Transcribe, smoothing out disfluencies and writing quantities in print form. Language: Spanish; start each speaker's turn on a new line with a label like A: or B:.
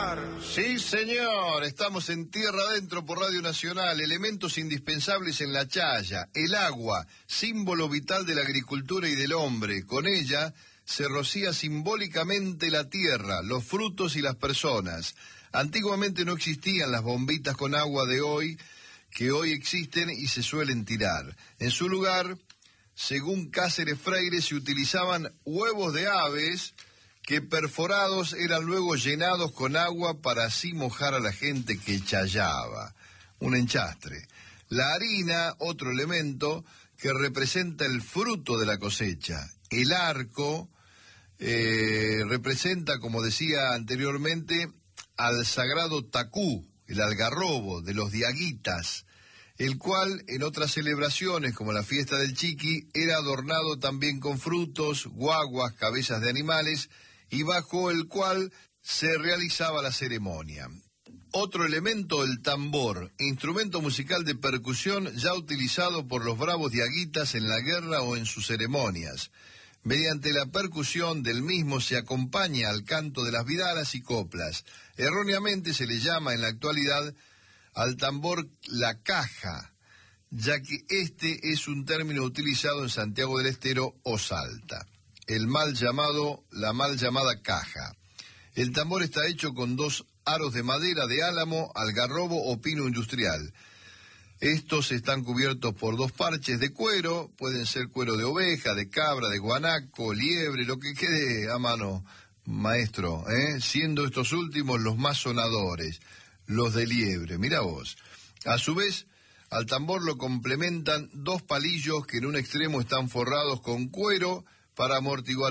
A: Sí, señor, estamos en Tierra Adentro por Radio Nacional, elementos indispensables en la chaya, el agua, símbolo vital de la agricultura y del hombre. Con ella se rocía simbólicamente la tierra, los frutos y las personas. Antiguamente no existían las bombitas con agua de hoy, que hoy existen y se suelen tirar. En su lugar, según Cáceres Freire, se utilizaban huevos de aves que perforados eran luego llenados con agua para así mojar a la gente que chayaba. Un enchastre. La harina, otro elemento que representa el fruto de la cosecha. El arco representa, como decía anteriormente, al sagrado tacú, el algarrobo de los diaguitas, el cual en otras celebraciones, como la fiesta del Chiqui, era adornado también con frutos, guaguas, cabezas de animales, y bajo el cual se realizaba la ceremonia. Otro elemento, el tambor, instrumento musical de percusión ya utilizado por los bravos diaguitas en la guerra o en sus ceremonias. Mediante la percusión del mismo se acompaña al canto de las vidalas y coplas. Erróneamente se le llama en la actualidad al tambor la caja, ya que este es un término utilizado en Santiago del Estero o Salta. La mal llamada caja. El tambor está hecho con 2 aros de madera de álamo, algarrobo o pino industrial. Estos están cubiertos por 2 parches de cuero, pueden ser cuero de oveja, de cabra, de guanaco, liebre, lo que quede a mano, maestro, siendo estos últimos los más sonadores, los de liebre, mira vos. A su vez, al tambor lo complementan 2 palillos que en un extremo están forrados con cuero para amortiguar